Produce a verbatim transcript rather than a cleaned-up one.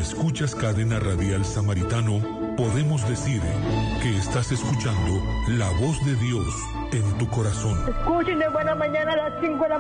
escuchas Cadena Radial Samaritano, podemos decir que estás escuchando la voz de Dios en tu corazón. Escuchen de buena mañana a las cinco de la